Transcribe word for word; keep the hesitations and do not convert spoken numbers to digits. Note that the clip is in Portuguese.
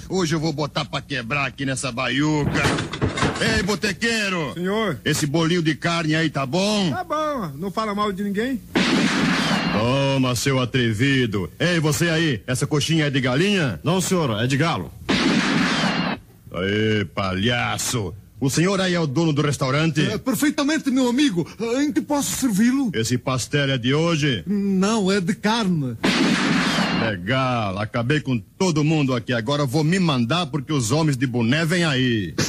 Hoje eu vou botar pra quebrar aqui nessa baiuca. Ei, botequeiro! Senhor? Esse bolinho de carne aí tá bom? Tá bom, não fala mal de ninguém. Toma, seu atrevido. Ei, você aí, essa coxinha é de galinha? Não, senhor, é de galo. Aê, palhaço. O senhor aí é o dono do restaurante? É, perfeitamente, meu amigo. Em que posso servi-lo? Esse pastel é de hoje? Não, é de carne. Legal, acabei com todo mundo aqui. Agora vou me mandar porque os homens de boné vêm aí.